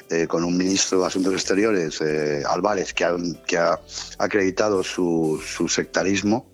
con un ministro de Asuntos Exteriores, Álvarez, que ha acreditado su sectarismo,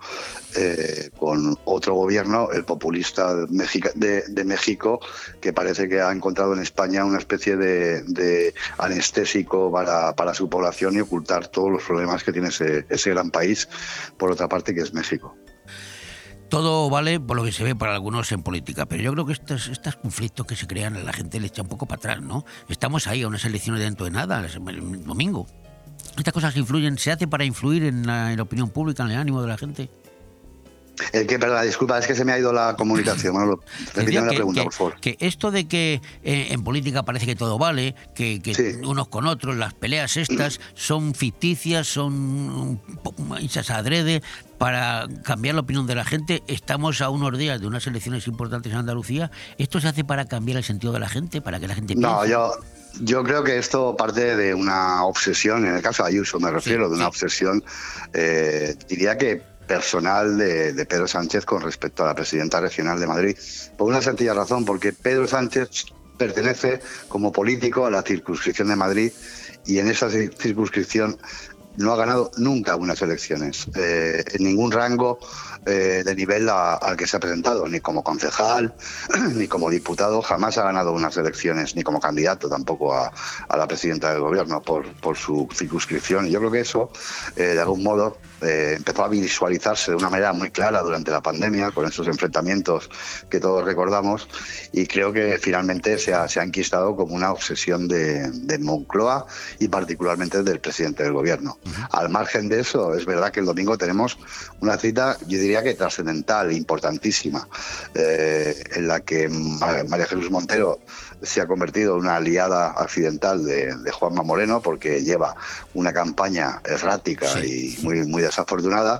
con otro gobierno, el populista de México, que parece que ha encontrado en España una especie de anestésico para su población y ocultar todos los problemas que tiene ese gran país, por otra parte, que es México. Todo vale por lo que se ve para algunos en política, pero yo creo que estos conflictos que se crean a la gente le echa un poco para atrás, ¿no? Estamos ahí a unas elecciones dentro de nada, el domingo. Estas cosas que influyen, ¿se hace para influir en la opinión pública, en el ánimo de la gente? Perdona, disculpa, es que se me ha ido la comunicación. Bueno, repítame la pregunta, por favor. Que esto de que en política parece que todo vale, que Sí. unos con otros, las peleas estas son ficticias, son hechas adrede para cambiar la opinión de la gente. Estamos a unos días de unas elecciones importantes en Andalucía. ¿Esto se hace para cambiar el sentido de la gente, para que la gente piense? No, yo creo que esto parte de una obsesión, en el caso de Ayuso me refiero, de una obsesión, diría que personal de Pedro Sánchez con respecto a la presidenta regional de Madrid, por una sencilla razón, porque Pedro Sánchez pertenece como político a la circunscripción de Madrid y en esa circunscripción no ha ganado nunca unas elecciones, en ningún rango de nivel al que se ha presentado, ni como concejal, ni como diputado, jamás ha ganado unas elecciones, ni como candidato tampoco a la presidenta del gobierno por su circunscripción. Y yo creo que eso, de algún modo, empezó a visualizarse de una manera muy clara durante la pandemia, con esos enfrentamientos que todos recordamos, y creo que finalmente se ha enquistado como una obsesión de Moncloa y particularmente del presidente del gobierno. Al margen de eso, es verdad que el domingo tenemos una cita, yo diría que trascendental, importantísima, en la que María Jesús Montero se ha convertido en una aliada accidental de Juanma Moreno, porque lleva una campaña errática y muy desafortunada.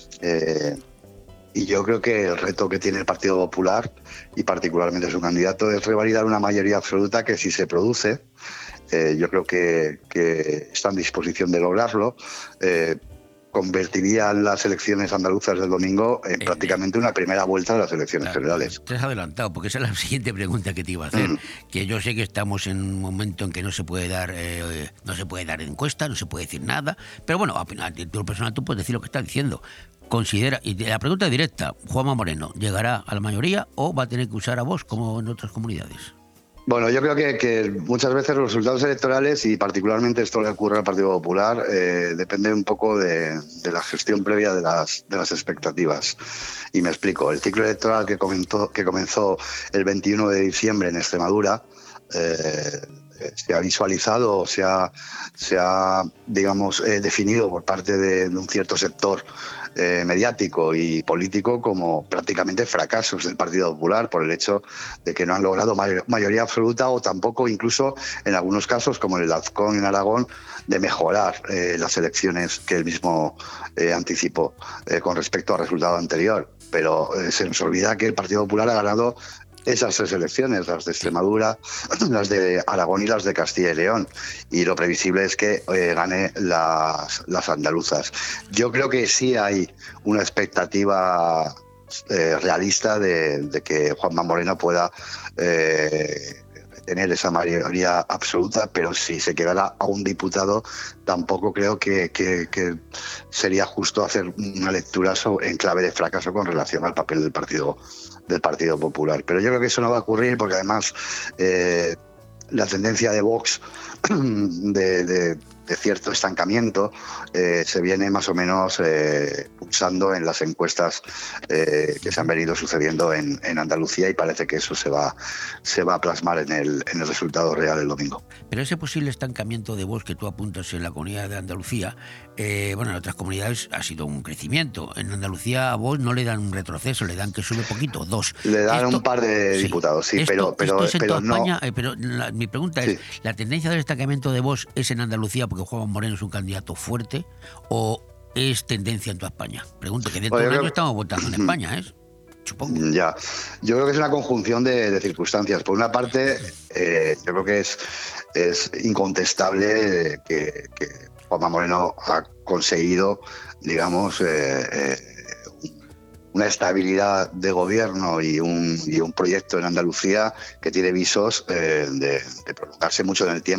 Y yo creo que el reto que tiene el Partido Popular, y particularmente su candidato, es revalidar una mayoría absoluta que, si se produce, yo creo que está en disposición de lograrlo, convertiría las elecciones andaluzas del domingo en prácticamente una primera vuelta de las elecciones generales. Te has adelantado, porque esa es la siguiente pregunta que te iba a hacer. Que yo sé que estamos en un momento en que no se puede dar encuesta, no se puede decir nada, pero bueno, a título personal tú puedes decir lo que estás diciendo. Considera, y la pregunta es directa, ¿Juanma Moreno llegará a la mayoría o va a tener que usar a Vox como en otras comunidades? Bueno, yo creo que muchas veces los resultados electorales, y particularmente esto le ocurre al Partido Popular, depende un poco de la gestión previa de las expectativas. Y me explico. El ciclo electoral que comenzó el 21 de diciembre en Extremadura, se ha visualizado, se ha digamos, definido por parte de un cierto sector mediático y político como prácticamente fracasos del Partido Popular, por el hecho de que no han logrado mayoría absoluta, o tampoco, incluso en algunos casos, como en el Azcón en Aragón, de mejorar las elecciones que él mismo anticipó con respecto al resultado anterior. Pero se nos olvida que el Partido Popular ha ganado esas tres elecciones, las de Extremadura, las de Aragón y las de Castilla y León, y lo previsible es que gane las andaluzas. Yo creo que sí hay una expectativa realista de que Juanma Moreno pueda tener esa mayoría absoluta, pero si se quedara a un diputado, tampoco creo que sería justo hacer una lectura en clave de fracaso con relación al papel del Partido Popular. Pero yo creo que eso no va a ocurrir, porque además la tendencia de Vox de cierto estancamiento se viene más o menos pulsando en las encuestas que se han venido sucediendo en Andalucía, y parece que eso se va a plasmar en el resultado real el domingo. Pero ese posible estancamiento de Vox que tú apuntas en la comunidad de Andalucía, bueno, en otras comunidades ha sido un crecimiento. En Andalucía a Vox no le dan un retroceso, le dan que sube poquito, 2. Le dan un par de diputados, sí, pero es en toda no. España, pero mi pregunta es, ¿la tendencia del estancamiento de Vox es en Andalucía porque Juanma Moreno es un candidato fuerte, o es tendencia en toda España? Pregunto, que dentro de un año estamos votando en España, ¿eh? Supongo. Ya, yo creo que es una conjunción de circunstancias. Por una parte, yo creo que es incontestable que Juanma Moreno ha conseguido, digamos, una estabilidad de gobierno y un proyecto en Andalucía que tiene visos de prolongarse mucho en el tiempo.